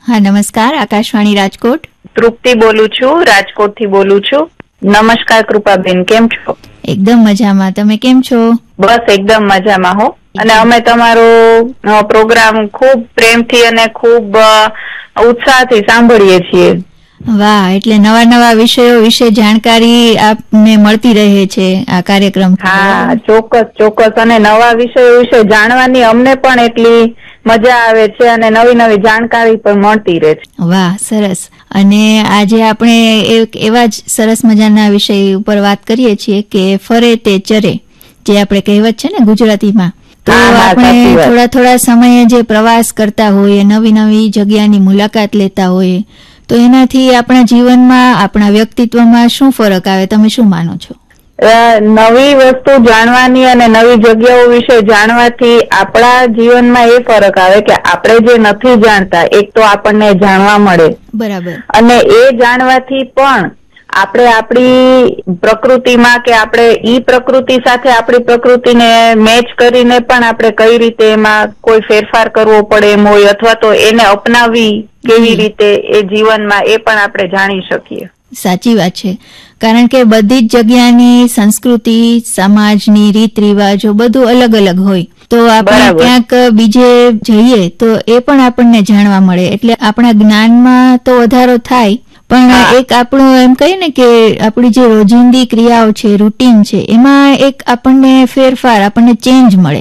હા, નમસ્કાર. આકાશવાણી રાજકોટ. તૃપ્તિ બોલું છું, રાજકોટથી બોલું છું. નમસ્કાર કૃપાબેન, કેમ છો? એકદમ મજામાં. તમે કેમ છો? બસ એકદમ મજામાં હો. અને અમે તમારો પ્રોગ્રામ ખૂબ પ્રેમથી અને ખૂબ ઉત્સાહથી સાંભળીએ છીએ. વાહ, એટલે નવા નવા વિષયો વિશે જાણકારી આપને મળતી રહે છે આ કાર્યક્રમ. હા, ચોક્કસ. અને નવા વિષયો વિશે જાણવાની અમને પણ એટલી મજા આવે છે અને નવી નવી જાણકારી પણ મળતી રહે છે. વાહ, સરસ. અને આજે આપણે એક એવા જ સરસ મજાના વિષય ઉપર વાત કરીએ છીએ કે ફરે તે ચરે, જે આપણે કહેવત છે ને ગુજરાતીમાં. તો આપણે થોડા સમયે જે પ્રવાસ કરતા હોઈએ, નવી નવી જગ્યાની મુલાકાત લેતા હોઈએ, તો એનાથી આપણા જીવનમાં, આપણા વ્યક્તિત્વમાં શું ફરક આવે? તમે શું માનો છો? નવી વસ્તુ જાણવાની અને નવી જગ્યાઓ વિશે જાણવાથી આપણા જીવનમાં એ ફરક આવે કે આપણે જે નથી જાણતા, એક તો આપણને જાણવા મળે. બરાબર. અને એ જાણવાથી પણ આપણે આપણી પ્રકૃતિમાં કે આપણે ઈ પ્રકૃતિ સાથે આપણી પ્રકૃતિને મેચ કરીને પણ આપણે કઈ રીતે એમાં કોઈ ફેરફાર કરવો પડે એમ હોય, અથવા તો એને અપનાવી કેવી રીતે એ જીવનમાં, એ પણ આપણે જાણી શકીએ. સાચી વાત છે. કારણ કે બધી જ જગ્યાની સંસ્કૃતિ, સમાજની રીત રિવાજો બધું અલગ અલગ હોય. તો આપણે ક્યાંક બીજે જઈએ તો એ પણ આપણને જાણવા મળે. એટલે આપણા જ્ઞાનમાં તો વધારો થાય, પણ એક આપણું એમ કહીએ ને કે આપણી જે રોજિંદી ક્રિયાઓ છે, રૂટીન છે, એમાં એક આપણને ફેરફાર, આપણને ચેન્જ મળે.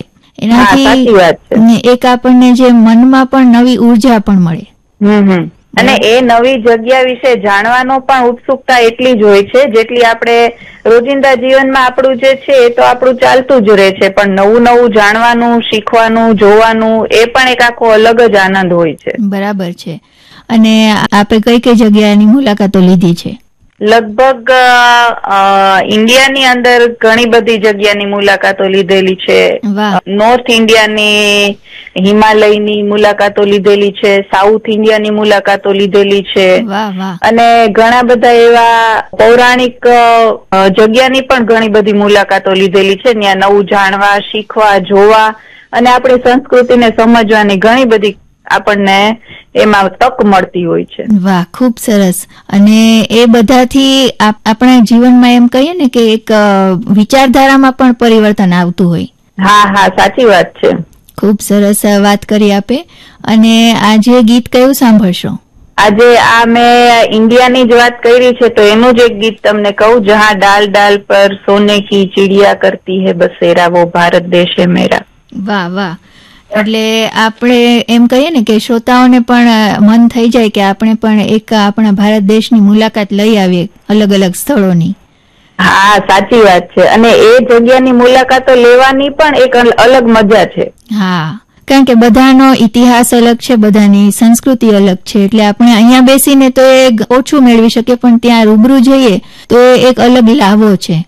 એનાથી એક આપણને જે મનમાં પણ નવી ઉર્જા પણ મળે. અને એ નવી જગ્યા વિશે જાણવાનો પણ ઉત્સુકતા એટલી જ હોય છે જેટલી આપણે રોજિંદા જીવનમાં આપણું જે છે એ તો આપણું ચાલતું જ રહે છે, પણ નવું નવું જાણવાનું, શીખવાનું, જોવાનું, એ પણ એક આખો અલગ જ આનંદ હોય છે. બરાબર છે. અને આપે કઈ કઈ જગ્યાની મુલાકાતો લીધી છે? લગભગ ઇન્ડિયાની અંદર ઘણી બધી જગ્યાની મુલાકાતો લીધેલી છે. નોર્થ ઇન્ડિયાની, હિમાલયની મુલાકાતો લીધેલી છે, સાઉથ ઇન્ડિયાની મુલાકાતો લીધેલી છે. અને ઘણા બધા એવા પૌરાણિક જગ્યાની પણ ઘણી બધી મુલાકાતો લીધેલી છે. ત્યાં નવું જાણવા, શીખવા, જોવા અને આપણી સંસ્કૃતિને સમજવાની ઘણી બધી આપણને એમાં તક મળતી હોય છે. વાહ, ખૂબ સરસ. અને એ બધાથી આપણા જીવનમાં એમ કહીએ ને કે એક વિચારધારામાં પણ પરિવર્તન આવતું હોય. હા, સાચી વાત છે. ખૂબ સરસ વાત કરી આપે. અને આજે ગીત કયું સાંભળશો? આજે મેં ઇન્ડિયાની જ વાત કરી છે તો એનું જ એક ગીત તમને કહું, જહાં ડાલ ડાલ પર સોને કી ચિડિયા કરતી હૈ બસેરા, વો ભારત દેશ હૈ મેરા. વાહ વાહ. એટલે આપણે એમ કહીએ ને કે શ્રોતાઓને પણ મન થઈ જાય કે આપણે પણ એક આપણા ભારત દેશની મુલાકાત લઈ આવીએ, અલગ અલગ સ્થળોની. હા, સાચી વાત છે. અને એ જગ્યાની મુલાકાતો લેવાની પણ એક અલગ મજા છે. હા, કારણ કે બધાનો ઇતિહાસ અલગ છે, બધાની સંસ્કૃતિ અલગ છે. એટલે આપણે અહીંયા બેસીને તો એ ઓછું મેળવી શકીએ, પણ ત્યાં રૂબરૂ જઈએ તો એક અલગ લાવો છે.